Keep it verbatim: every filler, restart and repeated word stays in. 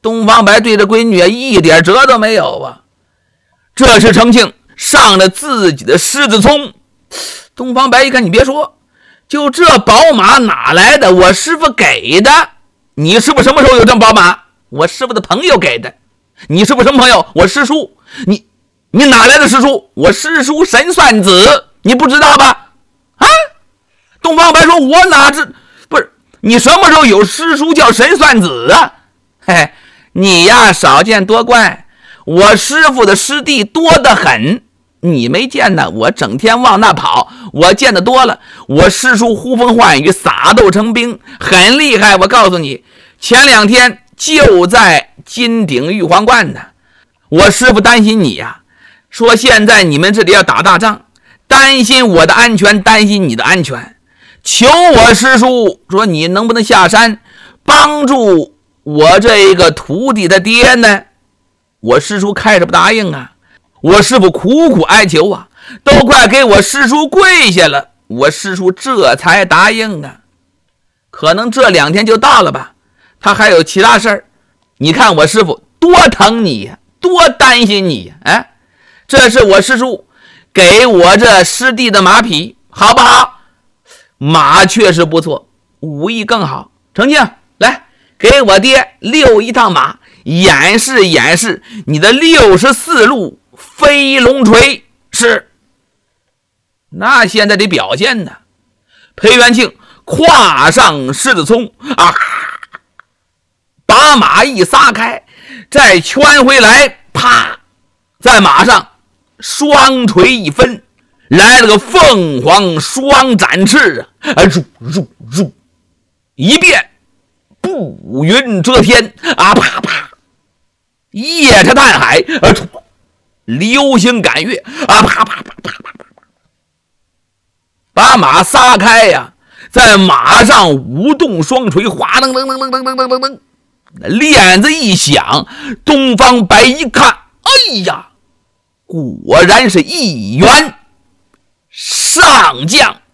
东方白对着闺女一点辙都没有啊。这时程庆上了自己的狮子冲，东方白一看，你别说，就这宝马哪来的？我师傅给的。你师傅什么时候有这宝马？我师傅的朋友给的。你师傅什么朋友？我师叔。你你哪来的师叔？我师叔神算子，你不知道吧？啊！东方白说，我哪知，不是你什么时候有师叔叫神算子啊？嘿，你呀少见多怪，我师傅的师弟多得很，你没见呢，我整天往那跑，我见得多了。我师叔呼风唤雨，撒豆成兵，很厉害。我告诉你，前两天就在金鼎玉皇观呢。我师傅担心你呀、啊，说现在你们这里要打大仗，担心我的安全，担心你的安全，求我师叔说你能不能下山帮助我这个徒弟的爹呢？我师叔开始不答应啊，我师父苦苦哀求啊，都快给我师叔跪下了，我师叔这才答应啊。可能这两天就到了吧，他还有其他事儿。你看我师父多疼你呀，多担心你呀！哎，这是我师叔给我这师弟的马匹，好不好？马确实不错，武艺更好。程庆，来给我爹溜一趟马，演示演示你的六十四路飞龙锤。是，那现在得表现呢。裴元庆跨上狮子冲啊，把马一撒开，再圈回来，啪，在马上双锤一分，来了个凤凰双展翅啊，入入入，一变步云遮天啊，啪啪，夜叉探海啊，流星赶月啊，啪啪啪啪啪啪，把马撒开呀、啊，在马上舞动双锤，哗噔噔噔噔噔噔噔噔噔，链子一响，东方白一看，哎呀，果然是一员上将。